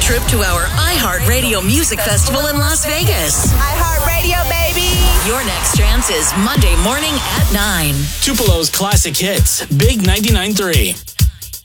trip to our iHeartRadio Music Festival in Las Vegas. iHeartRadio, baby. Your next chance is Monday morning at 9. Tupelo's classic hits, Big 99.3.